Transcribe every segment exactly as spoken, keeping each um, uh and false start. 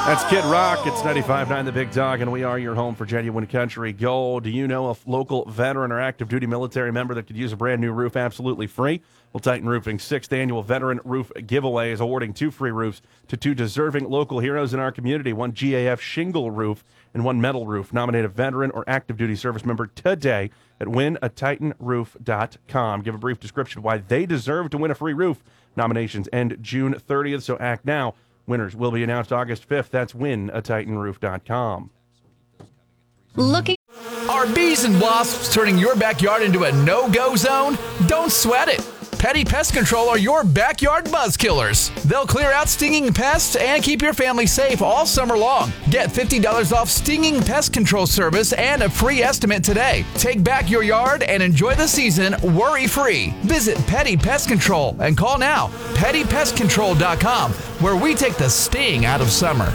That's Kid Rock. It's ninety-five point nine The Big Dog, and we are your home for genuine country gold. Do you know a local veteran or active duty military member that could use a brand new roof absolutely free? Well, Titan Roofing's sixth annual Veteran Roof Giveaway is awarding two free roofs to two deserving local heroes in our community, one G A F shingle roof and one metal roof. Nominate a veteran or active duty service member today at win a titan roof dot com. Give a brief description why they deserve to win a free roof. Nominations end June thirtieth, so act now. Winners will be announced August fifth. That's win a titan roof dot com. Looking. Are bees and wasps turning your backyard into a no-go zone? Don't sweat it. Petty Pest Control are your backyard buzz killers. They'll clear out stinging pests and keep your family safe all summer long. Get fifty dollars off stinging pest control service and a free estimate today. Take back your yard and enjoy the season worry-free. Visit Petty Pest Control and call now, petty pest control dot com, where we take the sting out of summer.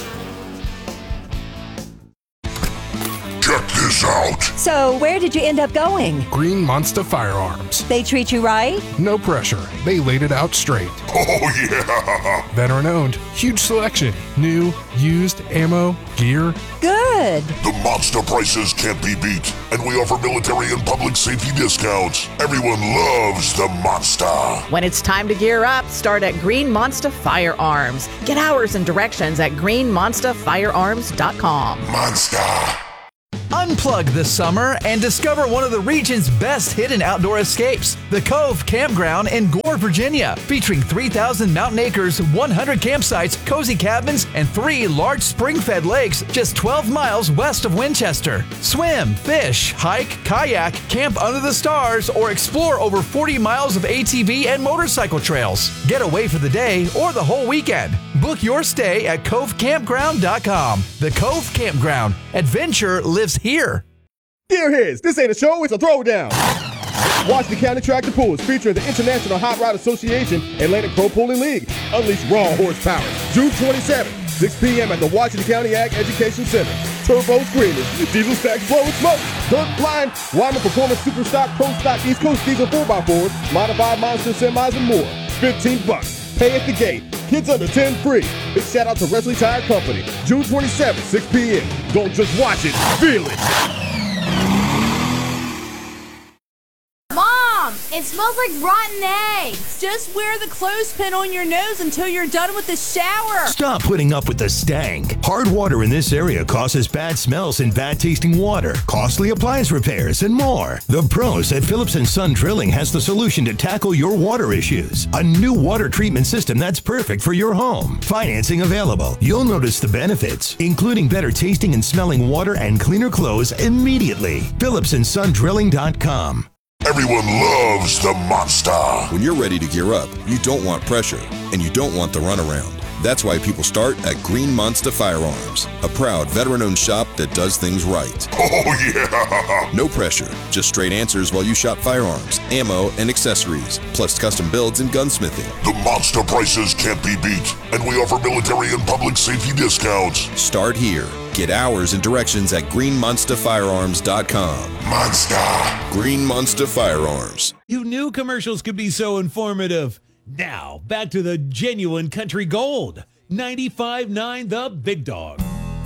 Check this out. So, where did you end up going? Green Monster Firearms. They treat you right? No pressure. They laid it out straight. Oh, yeah. Veteran owned. Huge selection. New, used, ammo, gear. Good. The monster prices can't be beat, and we offer military and public safety discounts. Everyone loves the monster. When it's time to gear up, start at Green Monster Firearms. Get hours and directions at green monster firearms dot com. Monster. Unplug this summer and discover one of the region's best hidden outdoor escapes, the Cove Campground in Gore, Virginia, featuring three thousand mountain acres, one hundred campsites, cozy cabins, and three large spring-fed lakes just twelve miles west of Winchester. Swim, fish, hike, kayak, camp under the stars, or explore over forty miles of A T V and motorcycle trails. Get away for the day or the whole weekend. Book your stay at cove campground dot com. The Cove Campground. Adventure lives here. Gearheads, this ain't a show, it's a throwdown. Washington County Tractor Pools featuring the International Hot Rod Association Atlantic Pro Pooling League. Unleash raw horsepower. June twenty-seventh, six p.m. at the Washington County Ag Education Center. Turbo screaming, diesel stacks blowing smoke, dirt flying, Wyman Performance Super Stock, Pro Stock, East Coast Diesel four by fours, modified monster semis, and more. fifteen bucks. Pay at the gate. Kids under ten free. Big shout out to Wesley Tire Company. June twenty-seventh, six p.m. Don't just watch it, feel it. Mom, it smells like rotten eggs. Just wear the clothespin on your nose until you're done with the shower. Stop putting up with the stank. Hard water in this area causes bad smells and bad tasting water, costly appliance repairs, and more. The pros at Phillips and Son Drilling has the solution to tackle your water issues. A new water treatment system that's perfect for your home. Financing available. You'll notice the benefits, including better tasting and smelling water and cleaner clothes immediately. Phillips and Son Drilling dot com. Everyone loves the monster. When you're ready to gear up, you don't want pressure, and you don't want the runaround. That's why people start at Green Monster Firearms, a proud veteran-owned shop that does things right. Oh, yeah. No pressure, just straight answers while you shop firearms, ammo, and accessories, plus custom builds and gunsmithing. The monster prices can't be beat, and we offer military and public safety discounts. Start here. Get hours and directions at green monster firearms dot com. Monster. Green Monster Firearms. You knew commercials could be so informative. Now, back to the genuine country gold. ninety-five point nine The Big Dog.